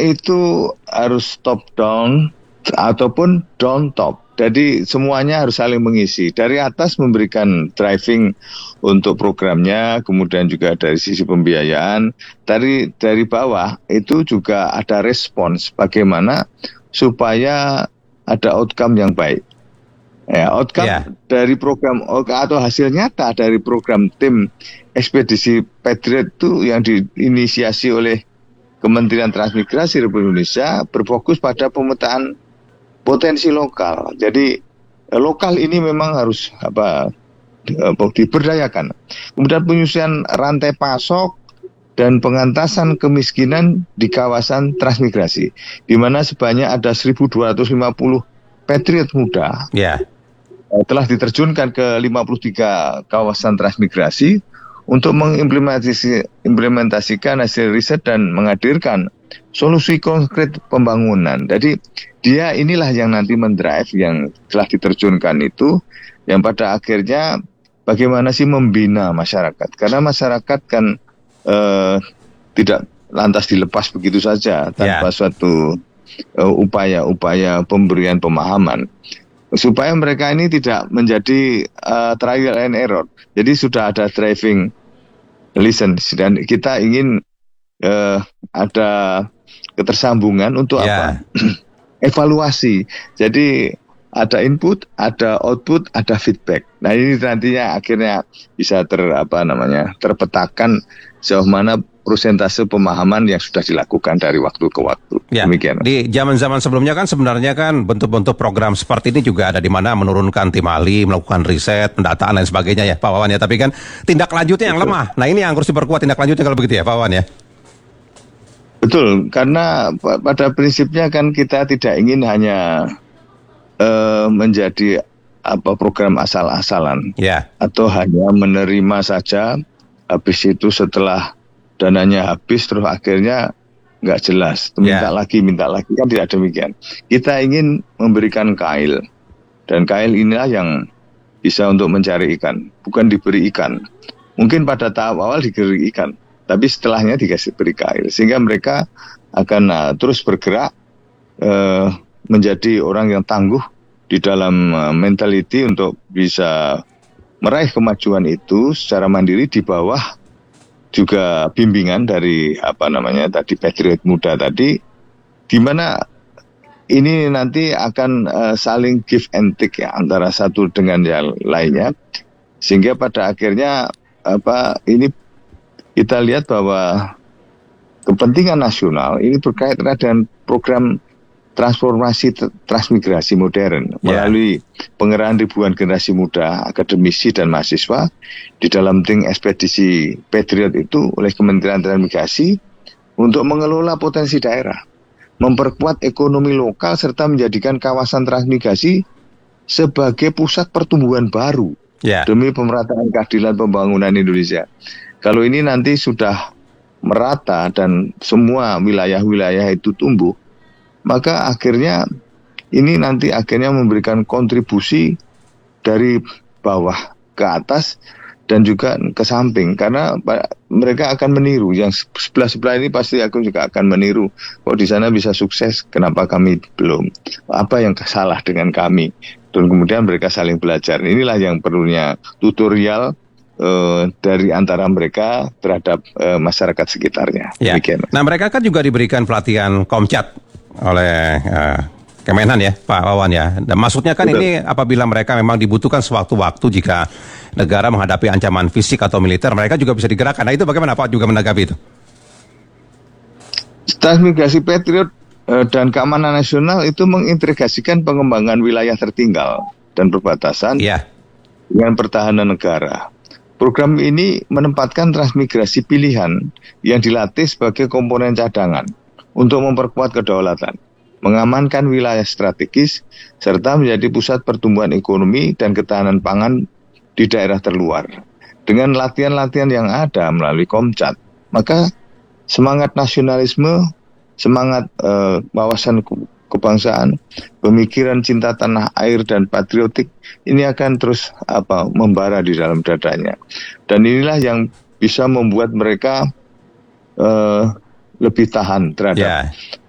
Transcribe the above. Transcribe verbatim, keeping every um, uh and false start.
itu harus top down ataupun down top. Jadi semuanya harus saling mengisi. Dari atas memberikan driving untuk programnya, kemudian juga dari sisi pembiayaan. Dari dari bawah itu juga ada respons bagaimana supaya ada outcome yang baik. Ya, outcome yeah. dari program atau hasil nyata dari program tim ekspedisi Patriot itu yang diinisiasi oleh Kementerian Transmigrasi Republik Indonesia berfokus pada pemetaan potensi lokal. Jadi lokal ini memang harus apa diberdayakan. Kemudian penyusunan rantai pasok dan pengentasan kemiskinan di kawasan transmigrasi, di mana sebanyak ada seribu dua ratus lima puluh patriot muda yeah. telah diterjunkan ke lima puluh tiga kawasan transmigrasi untuk mengimplementasikan hasil riset dan menghadirkan solusi konkret pembangunan. Jadi dia inilah yang nanti mendrive yang telah diterjunkan itu, yang pada akhirnya bagaimana sih membina masyarakat. Karena masyarakat kan eh, tidak lantas dilepas begitu saja tanpa yeah. suatu eh, upaya-upaya pemberian pemahaman. Supaya mereka ini tidak menjadi uh, trial and error. Jadi sudah ada driving license dan kita ingin uh, ada ketersambungan untuk yeah. apa? Evaluasi. Jadi ada input, ada output, ada feedback. Nah ini nantinya akhirnya bisa ter apa namanya terpetakan sejauh mana persentase pemahaman yang sudah dilakukan dari waktu ke waktu. Ya, demikian. Di zaman-zaman sebelumnya kan sebenarnya kan bentuk-bentuk program seperti ini juga ada di mana menurunkan tim ahli, melakukan riset, pendataan dan sebagainya ya Pak Wawan ya. Tapi kan tindak lanjutnya yang lemah. Nah ini yang harus diperkuat tindak lanjutnya kalau begitu ya Pak Wawan ya. Betul, karena pada prinsipnya kan kita tidak ingin hanya uh, menjadi apa program asal-asalan ya. Atau hanya menerima saja, habis itu setelah dananya habis terus akhirnya nggak jelas, minta yeah. lagi, minta lagi, kan tidak demikian. Kita ingin memberikan kail, dan kail inilah yang bisa untuk mencari ikan, bukan diberi ikan. Mungkin pada tahap awal diberi ikan, tapi setelahnya dikasih beri kail, sehingga mereka akan uh, terus bergerak uh, menjadi orang yang tangguh di dalam uh, mentality untuk bisa meraih kemajuan itu secara mandiri di bawah juga bimbingan dari apa namanya tadi Patriot Muda tadi, di mana ini nanti akan uh, saling give and take ya antara satu dengan yang lainnya, sehingga pada akhirnya apa ini kita lihat bahwa kepentingan nasional ini berkaitan dengan program transformasi transmigrasi modern yeah. melalui pengerahan ribuan generasi muda, akademisi dan mahasiswa di dalam tim ekspedisi Patriot itu oleh Kementerian Transmigrasi untuk mengelola potensi daerah, memperkuat ekonomi lokal serta menjadikan kawasan transmigrasi sebagai pusat pertumbuhan baru yeah. demi pemerataan keadilan pembangunan Indonesia. Kalau ini nanti sudah merata dan semua wilayah-wilayah itu tumbuh, maka akhirnya ini nanti akhirnya memberikan kontribusi dari bawah ke atas dan juga ke samping, karena mereka akan meniru yang sebelah-sebelah ini, pasti aku juga akan meniru. Kalau di sana bisa sukses, kenapa kami belum? Apa yang salah dengan kami? Dan kemudian mereka saling belajar. Inilah yang perlunya tutorial Uh, dari antara mereka terhadap uh, masyarakat sekitarnya. Ya. Nah mereka kan juga diberikan pelatihan Komcat oleh uh, Kemenhan ya Pak Wawan ya. Dan maksudnya kan Betul. Ini apabila mereka memang dibutuhkan sewaktu-waktu jika negara menghadapi ancaman fisik atau militer, mereka juga bisa digerakkan. Nah itu bagaimana Pak juga menanggapi itu? Transmigrasi Patriot uh, dan keamanan nasional itu mengintegrasikan pengembangan wilayah tertinggal dan perbatasan yeah. dengan pertahanan negara. Program ini menempatkan transmigrasi pilihan yang dilatih sebagai komponen cadangan untuk memperkuat kedaulatan, mengamankan wilayah strategis, serta menjadi pusat pertumbuhan ekonomi dan ketahanan pangan di daerah terluar. Dengan latihan-latihan yang ada melalui Komcat, maka semangat nasionalisme, semangat uh, wawasan kebangsaan, pemikiran cinta tanah air dan patriotik ini akan terus apa membara di dalam dadanya. Dan inilah yang bisa membuat mereka uh, lebih tahan terhadap yeah.